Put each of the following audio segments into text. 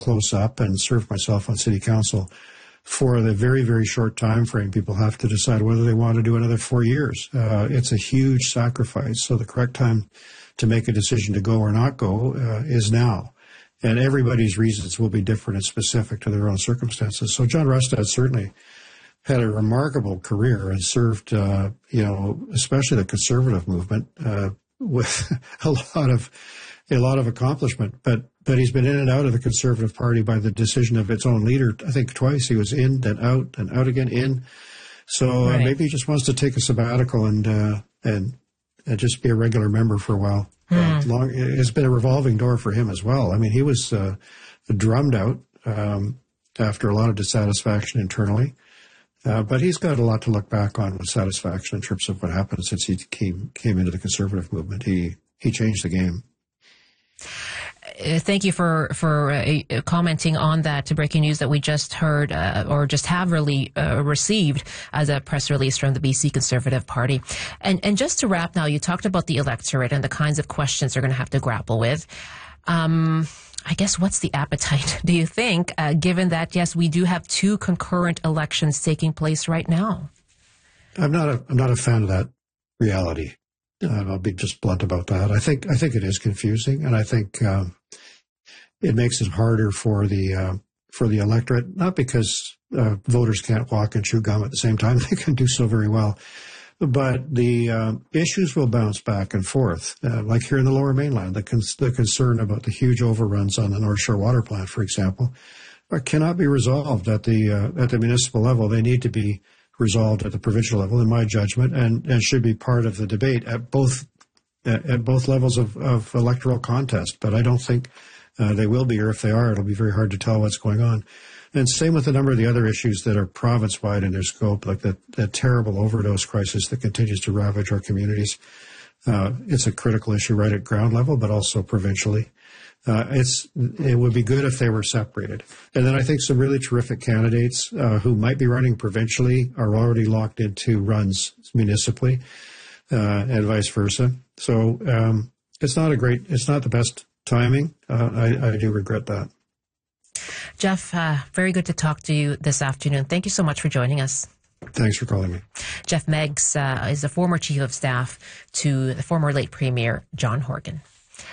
close up and served myself on city council. For the very, very short time frame, people have to decide whether they want to do another 4 years. It's a huge sacrifice. So the correct time to make a decision to go or not go is now. And everybody's reasons will be different and specific to their own circumstances. So John Rustad certainly had a remarkable career and served, especially the conservative movement with a lot of accomplishment. But he's been in and out of the Conservative Party by the decision of its own leader. I think twice he was in, then out again, in. So maybe he just wants to take a sabbatical and just be a regular member for a while. It's been a revolving door for him as well. I mean, he was drummed out after a lot of dissatisfaction internally. But he's got a lot to look back on with satisfaction in terms of what happened since he came into the Conservative movement. He changed the game. Thank you for commenting on that breaking news that we just heard or just have really received as a press release from the BC Conservative Party. And just to wrap now, you talked about the electorate and the kinds of questions they're going to have to grapple with. I guess what's the appetite, do you think, given that, yes, we do have 2 concurrent elections taking place right now? I'm not a fan of that reality. I'll be just blunt about that. I think it is confusing, and I think it makes it harder for the electorate. Not because voters can't walk and chew gum at the same time; they can do so very well. But the issues will bounce back and forth, like here in the Lower Mainland. The concern about the huge overruns on the North Shore Water Plant, for example, cannot be resolved at the municipal level. They need to be resolved at the provincial level, in my judgment, and should be part of the debate at both levels of electoral contest. But I don't think they will be, or if they are, it'll be very hard to tell what's going on. And same with a number of the other issues that are province-wide in their scope, like the terrible overdose crisis that continues to ravage our communities. It's a critical issue right at ground level, but also provincially. It would be good if they were separated. And then I think some really terrific candidates who might be running provincially are already locked into runs municipally, and vice versa. So it's not the best timing. I do regret that. Jeff, very good to talk to you this afternoon. Thank you so much for joining us. Thanks for calling me. Jeff Meggs is the former chief of staff to the former late Premier John Horgan.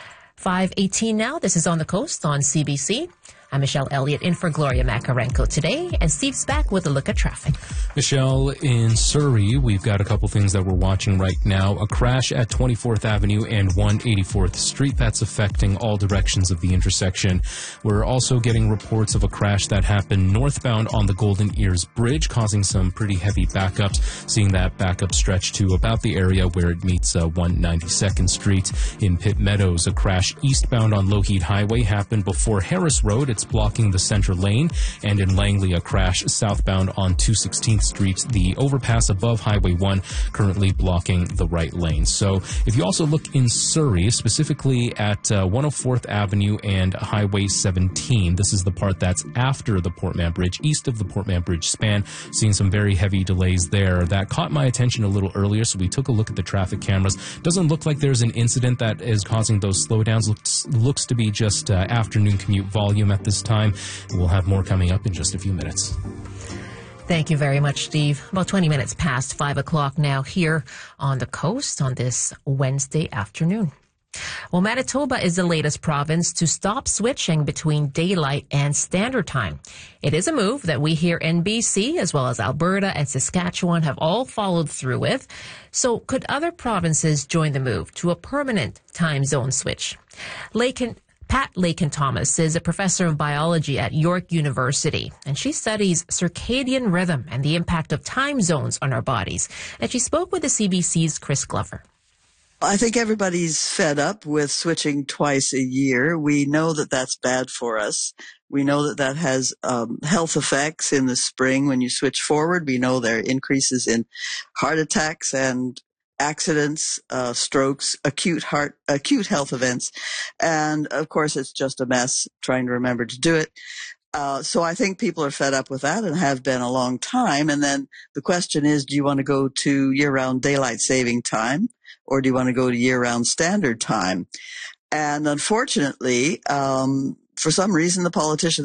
5:18 now. This is On the Coast on CBC. I'm Michelle Elliott in for Gloria Makarenko today, and Steve's back with a look at traffic. Michelle, in Surrey, we've got a couple things that we're watching right now. A crash at 24th Avenue and 184th Street. That's affecting all directions of the intersection. We're also getting reports of a crash that happened northbound on the Golden Ears Bridge, causing some pretty heavy backups. Seeing that backup stretch to about the area where it meets 192nd Street. In Pitt Meadows, a crash eastbound on Lougheed Highway happened before Harris Road. It's blocking the center lane. And in Langley, a crash southbound on 216th Street. The overpass above Highway 1 currently blocking the right lane. So if you also look in Surrey, specifically at 104th Avenue and Highway 17, this is the part that's after the Port Mann Bridge, east of the Port Mann Bridge span, seeing some very heavy delays there. That caught my attention a little earlier, so we took a look at the traffic cameras. Doesn't look like there's an incident that is causing those slowdowns. Looks to be just afternoon commute volume at this time. We'll have more coming up in just a few minutes. Thank you very much, Steve. About 20 minutes past 5 o'clock now here on the coast on this Wednesday afternoon. Well, Manitoba is the latest province to stop switching between daylight and standard time. It is a move that we here in BC, as well as Alberta and Saskatchewan, have all followed through with. So could other provinces join the move to a permanent time zone switch? Pat Lakin-Thomas is a professor of biology at York University, and she studies circadian rhythm and the impact of time zones on our bodies. And she spoke with the CBC's Chris Glover. I think everybody's fed up with switching twice a year. We know that that's bad for us. We know that that has health effects in the spring when you switch forward. We know there are increases in heart attacks and accidents, strokes, acute health events. And of course, it's just a mess trying to remember to do it. So I think people are fed up with that and have been a long time. And then the question is, do you want to go to year-round daylight saving time, or do you want to go to year-round standard time? And unfortunately, for some reason, the politicians